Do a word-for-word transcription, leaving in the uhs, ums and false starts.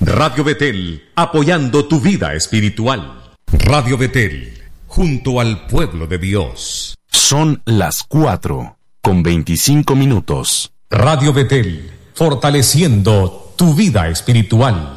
Radio Betel, apoyando tu vida espiritual. Radio Betel, junto al pueblo de Dios. Son las cuatro, con veinticinco minutos. Radio Betel, fortaleciendo tu vida espiritual.